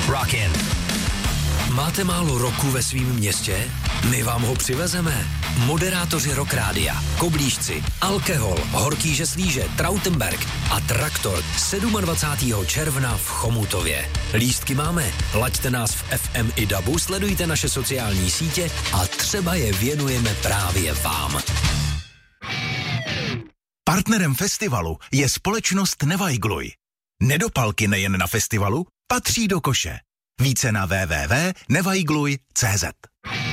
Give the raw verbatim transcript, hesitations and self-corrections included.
Rockin'. Máte málo roku ve svým městě? My vám ho přivezeme. Moderátoři Rock Rádia, Koblížci, Alkohol, Horký Žeslíže, Trautenberg a Traktor dvacátého sedmého června v Chomutově. Lístky máme, laďte nás v F M i dabu, sledujte naše sociální sítě a třeba je věnujeme právě vám. Partnerem festivalu je společnost Nevajgluj. Nedopalky nejen na festivalu patří do koše. Více na w w w tečka nevajgluj tečka c z.